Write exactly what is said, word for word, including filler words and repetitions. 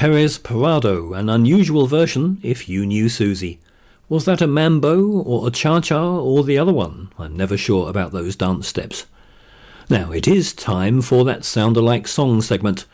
Perez Parado, an unusual version, If You Knew Susie. Was that a mambo or a cha-cha or the other one? I'm never sure about those dance steps. Now it is time for that sound-alike song segment,